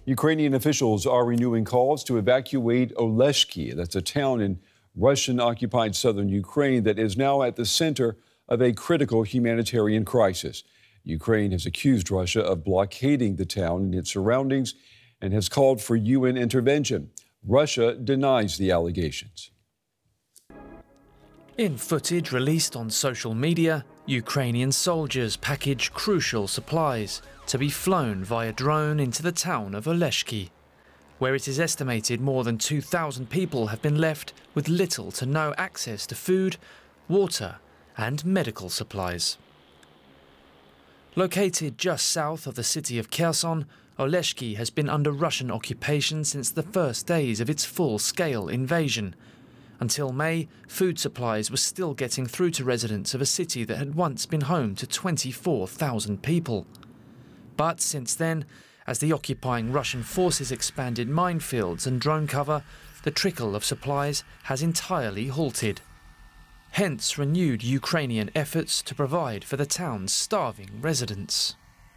Ukrainian officials are renewing calls to evacuate Oleshki. That's a town in Russian-occupied southern Ukraine that is now at the center of a critical humanitarian crisis. Ukraine has accused Russia of blockading the town and its surroundings and has called for UN intervention. Russia denies the allegations. In footage released on social media, Ukrainian soldiers package crucial supplies to be flown via drone into the town of Oleshki, where it is estimated more than 2,000 people have been left with little to no access to food, water and medical supplies. Located just south of the city of Kherson, Oleshki has been under Russian occupation since the first days of its full-scale invasion. Until May, food supplies were still getting through to residents of a city that had once been home to 24,000 people. But since then, as the occupying Russian forces expanded minefields and drone cover, the trickle of supplies has entirely halted. Hence renewed Ukrainian efforts to provide for the town's starving residents.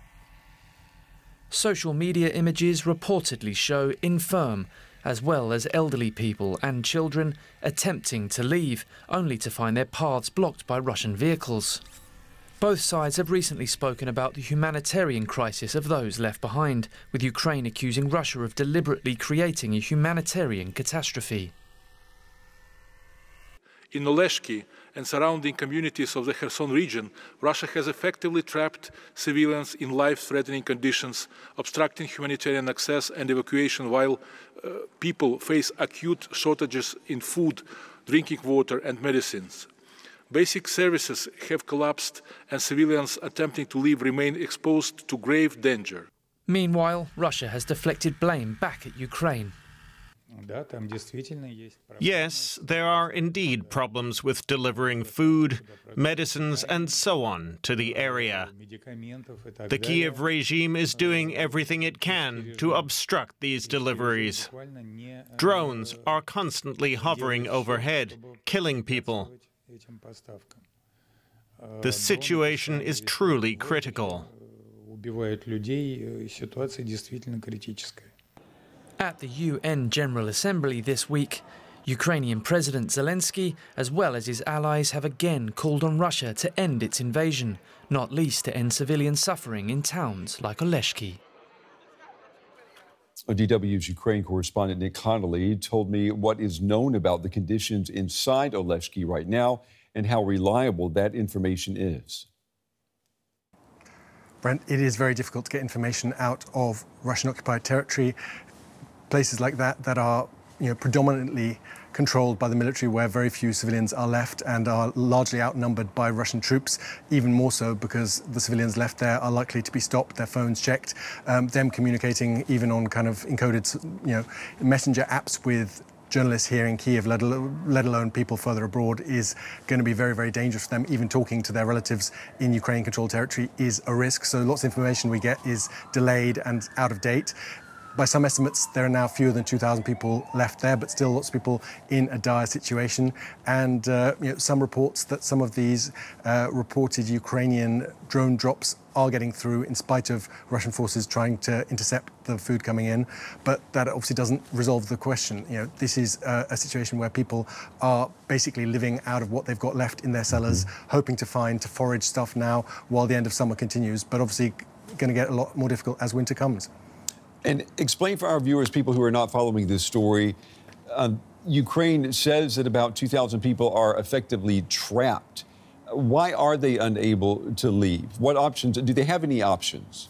Social media images reportedly show infirm, as well as elderly people and children attempting to leave, only to find their paths blocked by Russian vehicles. Both sides have recently spoken about the humanitarian crisis of those left behind, with Ukraine accusing Russia of deliberately creating a humanitarian catastrophe. In Oleshki and surrounding communities of the Kherson region, Russia has effectively trapped civilians in life-threatening conditions, obstructing humanitarian access and evacuation while people face acute shortages in food, drinking water and medicines. Basic services have collapsed and civilians attempting to leave remain exposed to grave danger. Meanwhile, Russia has deflected blame back at Ukraine. Yes, there are indeed problems with delivering food, medicines and so on to the area. The Kiev regime is doing everything it can to obstruct these deliveries. Drones are constantly hovering overhead, killing people. The situation is truly critical. At the UN General Assembly this week, Ukrainian President Zelensky, as well as his allies, have again called on Russia to end its invasion, not least to end civilian suffering in towns like Oleshki. DW's Ukraine correspondent Nick Connolly told me what is known about the conditions inside Oleshki right now and how reliable that information is. Brent, it is very difficult to get information out of Russian-occupied territory. Places like that are predominantly controlled by the military, where very few civilians are left and are largely outnumbered by Russian troops, even more so because the civilians left there are likely to be stopped, their phones checked, them communicating even on kind of encoded messenger apps with journalists here in Kiev, let alone people further abroad, is going to be very, very dangerous for them. Even talking to their relatives in Ukraine-controlled territory is a risk. So lots of information we get is delayed and out of date. By some estimates, there are now fewer than 2,000 people left there, but still lots of people in a dire situation. And some reports that some of these reported Ukrainian drone drops are getting through in spite of Russian forces trying to intercept the food coming in. But that obviously doesn't resolve the question. This is a situation where people are basically living out of what they've got left in their cellars, hoping to forage stuff now while the end of summer continues, but obviously going to get a lot more difficult as winter comes. And explain for our viewers, people who are not following this story, Ukraine says that about 2,000 people are effectively trapped. Why are they unable to leave? What options? Do they have any options?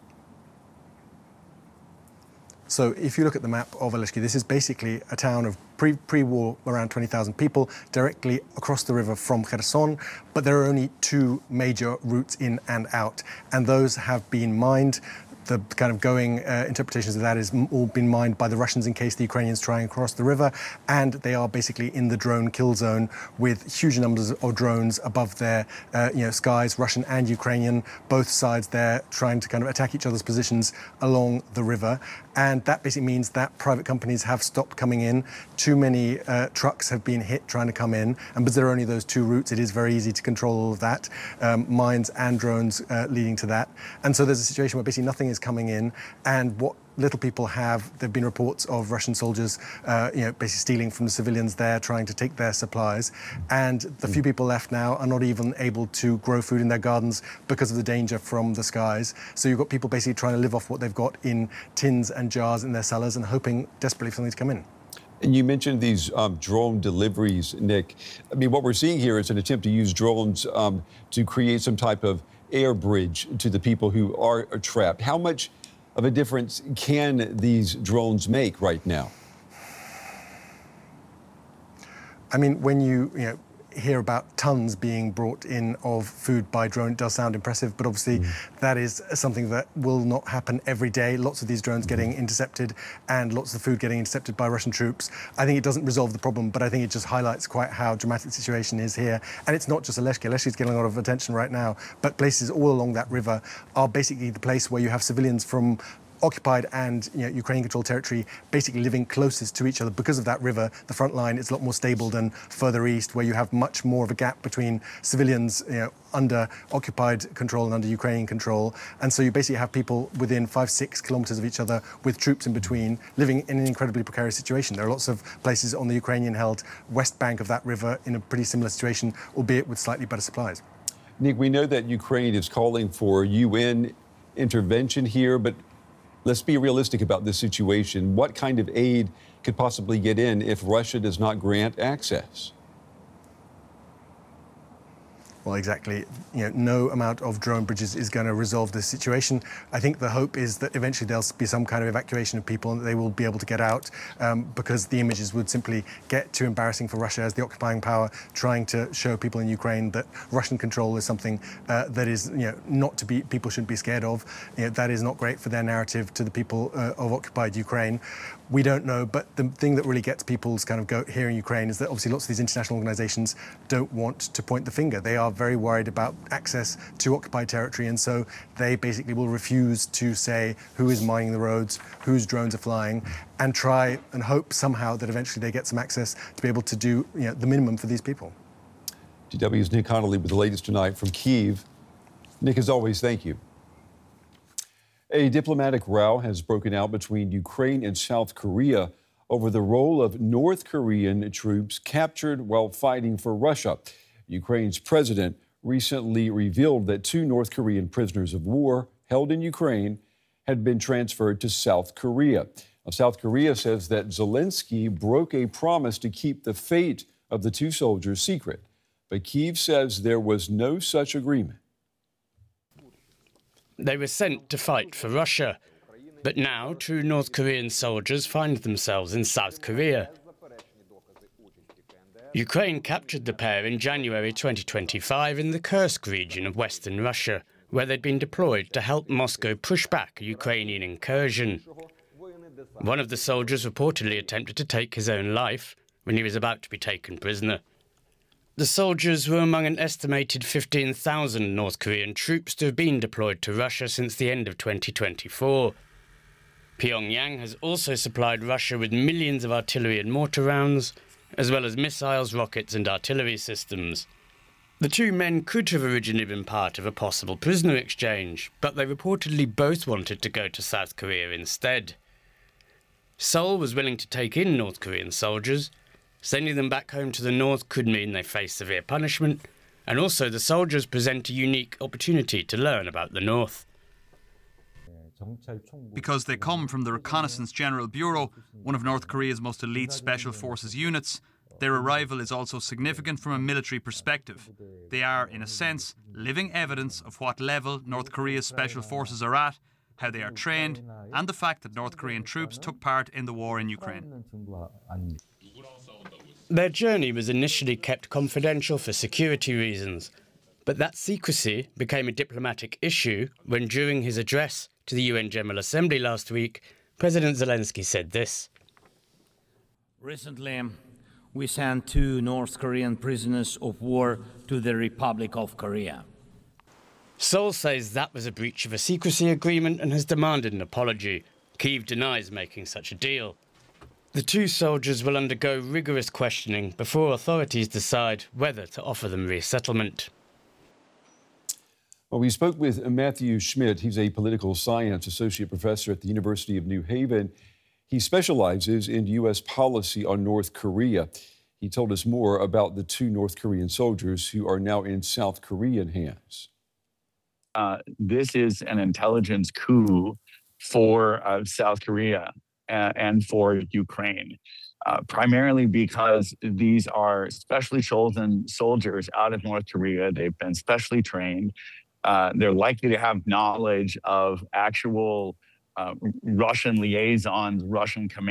So if you look at the map of Oleshki, this is basically a town of pre-war around 20,000 people directly across the river from Kherson, but there are only two major routes in and out, and those have been mined. The kind of going interpretations of that is all been mined by the Russians in case the Ukrainians try and cross the river, and they are basically in the drone kill zone with huge numbers of drones above their skies, Russian and Ukrainian, both sides there trying to kind of attack each other's positions along the river. And that basically means that private companies have stopped coming in. Too many trucks have been hit trying to come in, and because there are only those two routes, it is very easy to control all of that, mines and drones leading to that. And so there's a situation where basically nothing is is coming in, and what little people have, there have been reports of Russian soldiers, basically stealing from the civilians there, trying to take their supplies. And the few people left now are not even able to grow food in their gardens because of the danger from the skies. So you've got people basically trying to live off what they've got in tins and jars in their cellars and hoping desperately for something to come in. And you mentioned these drone deliveries, Nick. I mean, what we're seeing here is an attempt to use drones to create some type of air bridge to the people who are trapped. How much of a difference can these drones make right now? I mean, when you hear about tons being brought in of food by drone, it does sound impressive, but obviously that is something that will not happen every day. Lots of these drones getting intercepted and lots of food getting intercepted by Russian troops. I think it doesn't resolve the problem, but I think it just highlights quite how dramatic the situation is here. And it's not just Oleshki. Oleshki is getting a lot of attention right now, but places all along that river are basically the place where you have civilians from occupied and Ukrainian-controlled territory basically living closest to each other. Because of that river, the front line is a lot more stable than further east, where you have much more of a gap between civilians under occupied control and under Ukrainian control. And so you basically have people within 5-6 kilometers of each other with troops in between, living in an incredibly precarious situation. There are lots of places on the Ukrainian-held west bank of that river in a pretty similar situation, albeit with slightly better supplies. Nick, we know that Ukraine is calling for UN intervention here, but let's be realistic about this situation. What kind of aid could possibly get in if Russia does not grant access? Well, exactly. No amount of drone bridges is going to resolve this situation. I think the hope is that eventually there'll be some kind of evacuation of people and that they will be able to get out because the images would simply get too embarrassing for Russia as the occupying power, trying to show people in Ukraine that Russian control is something that is, not to be, people shouldn't be scared of. That is not great for their narrative to the people of occupied Ukraine. We don't know, but the thing that really gets people's kind of goat here in Ukraine is that obviously lots of these international organizations don't want to point the finger. They are very worried about access to occupied territory, and so they basically will refuse to say who is mining the roads, whose drones are flying, and try and hope somehow that eventually they get some access to be able to do the minimum for these people. DW's Nick Connolly with the latest tonight from Kyiv. Nick, as always, thank you. A diplomatic row has broken out between Ukraine and South Korea over the role of North Korean troops captured while fighting for Russia. Ukraine's president recently revealed that 2 North Korean prisoners of war held in Ukraine had been transferred to South Korea. Now, South Korea says that Zelensky broke a promise to keep the fate of the 2 soldiers secret, but Kyiv says there was no such agreement. They were sent to fight for Russia, but now 2 North Korean soldiers find themselves in South Korea. Ukraine captured the pair in January 2025 in the Kursk region of western Russia, where they'd been deployed to help Moscow push back a Ukrainian incursion. One of the soldiers reportedly attempted to take his own life when he was about to be taken prisoner. The soldiers were among an estimated 15,000 North Korean troops to have been deployed to Russia since the end of 2024. Pyongyang has also supplied Russia with millions of artillery and mortar rounds, as well as missiles, rockets and artillery systems. The 2 men could have originally been part of a possible prisoner exchange, but they reportedly both wanted to go to South Korea instead. Seoul was willing to take in North Korean soldiers. Sending them back home to the north could mean they face severe punishment, and also the soldiers present a unique opportunity to learn about the north. Because they come from the Reconnaissance General Bureau, one of North Korea's most elite special forces units, their arrival is also significant from a military perspective. They are, in a sense, living evidence of what level North Korea's special forces are at, how they are trained, and the fact that North Korean troops took part in the war in Ukraine. Their journey was initially kept confidential for security reasons, but that secrecy became a diplomatic issue when, during his address to the UN General Assembly last week, President Zelensky said this. Recently, we sent 2 North Korean prisoners of war to the Republic of Korea. Seoul says that was a breach of a secrecy agreement and has demanded an apology. Kyiv denies making such a deal. The 2 soldiers will undergo rigorous questioning before authorities decide whether to offer them resettlement. Well, we spoke with Matthew Schmidt. He's a political science associate professor at the University of New Haven. He specializes in U.S. policy on North Korea. He told us more about the 2 North Korean soldiers who are now in South Korean hands. This is an intelligence coup for South Korea and for Ukraine, primarily because these are specially chosen soldiers out of North Korea. They've been specially trained. They're likely to have knowledge of actual Russian liaisons, Russian command.